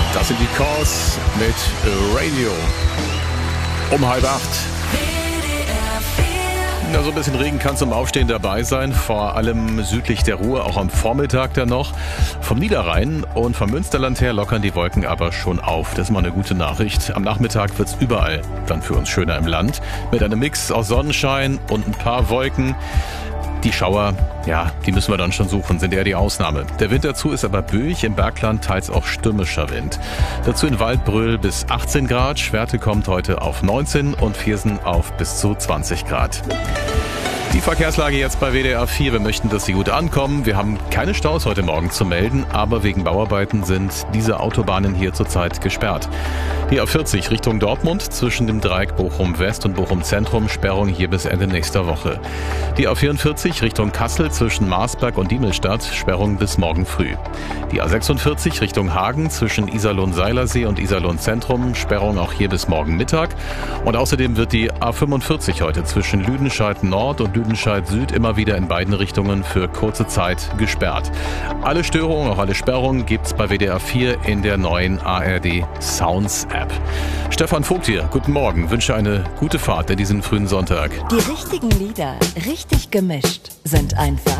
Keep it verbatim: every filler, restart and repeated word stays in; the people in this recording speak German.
Das sind die Cause mit Radio. Um halb acht. Ja, so ein bisschen Regen kann zum Aufstehen dabei sein, vor allem südlich der Ruhr, auch am Vormittag dann noch. Vom Niederrhein und vom Münsterland her lockern die Wolken aber schon auf. Das ist mal eine gute Nachricht. Am Nachmittag wird's überall dann für uns schöner im Land. Mit einem Mix aus Sonnenschein und ein paar Wolken. Die Schauer, ja, die müssen wir dann schon suchen, sind eher die Ausnahme. Der Wind dazu ist aber böig, im Bergland teils auch stürmischer Wind. Dazu in Waldbröl bis achtzehn Grad, Schwerte kommt heute auf neunzehn und Viersen auf bis zu zwanzig Grad. Die Verkehrslage jetzt bei W D R vier. Wir möchten, dass Sie gut ankommen. Wir haben keine Staus heute Morgen zu melden, aber wegen Bauarbeiten sind diese Autobahnen hier zurzeit gesperrt. Die A vierzig Richtung Dortmund zwischen dem Dreieck Bochum West und Bochum Zentrum, Sperrung hier bis Ende nächster Woche. Die A vierundvierzig Richtung Kassel zwischen Marsberg und Diemelstadt, Sperrung bis morgen früh. Die A sechsundvierzig Richtung Hagen zwischen Iserlohn-Seilersee und Iserlohn-Zentrum, Sperrung auch hier bis morgen Mittag. Und außerdem wird die A fünfundvierzig heute zwischen Lüdenscheid Nord und Lüdenscheid Süd immer wieder in beiden Richtungen für kurze Zeit gesperrt. Alle Störungen, auch alle Sperrungen gibt's bei W D R vier in der neuen A R D Sounds App. Stefan Vogt hier, guten Morgen, wünsche eine gute Fahrt in diesen frühen Sonntag. Die richtigen Lieder, richtig gemischt, sind einfach